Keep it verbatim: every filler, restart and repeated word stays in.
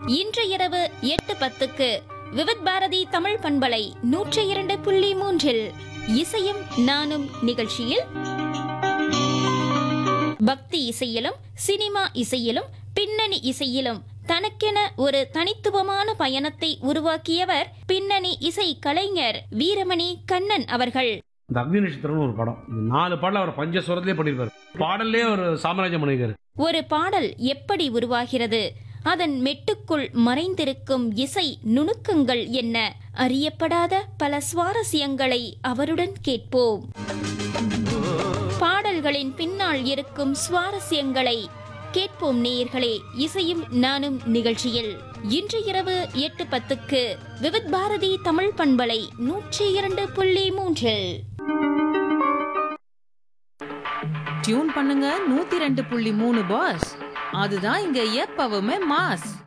இன்று இரவு எட்டு பத்துக்கு விவித் பாரதி தமிழ் பண்பலை நூற்றி இரண்டு புள்ளி மூன்றில் இசையும் நானும் நிகழ்ச்சியில் பக்தி இசையிலும் சினிமா இசையிலும் பின்னணி இசையிலும் தனக்கென ஒரு தனித்துவமான பயணத்தை உருவாக்கியவர் பின்னணி இசை கலைஞர் வீரமணி கண்ணன் அவர்கள். இந்த அக்னி நட்சத்திரம்னு ஒரு படம், இந்த நாலு பாடல அவர் பஞ்சஸ்வரத்திலே பண்ணிருப்பாரு. பாடல்லே ஒரு சாம்ராஜ்யம் பண்ணிருக்காரு. ஒரு பாடல் எப்படி உருவாகிறது, அதன் மெட்டுக்குள் மறைந்திருக்கும் இசை நுணுக்கங்கள் என்ன, அறியப்படாத பல சுவாரஸ்யங்களை அவருடன் கேட்போம். பாடல்களின் பின்னால் இருக்கும் சுவாரஸ்யங்களை கேட்போம் நேயர்களே. இசையும் நானும் நிகழ்ச்சியில் இன்று இரவு எட்டு பத்துக்கு விவித் பாரதி தமிழ் பண்பலை நூற்றி இரண்டு புள்ளி மூன்றில். டியூன் பண்ணுங்க நூத்தி ரெண்டு புள்ளி மூணு பாஸ். அதுதான் இங்க எப்பவுமே மாஸ்.